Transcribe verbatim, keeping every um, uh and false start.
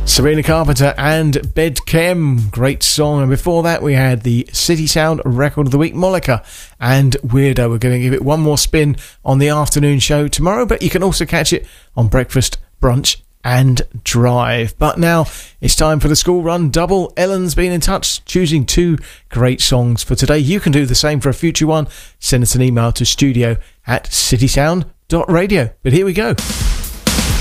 Sabrina Carpenter and Bedchem, great song. And before that we had the City Sound Record of the Week, Mollica and Weirdo. We're going to give it one more spin on the afternoon show tomorrow, but you can also catch it on breakfast, brunch and drive. But now it's time for the school run double. Ellen's been in touch, choosing two great songs for today. You can do the same for a future one. Send us an email to studio at citysound dot radio. But here we go.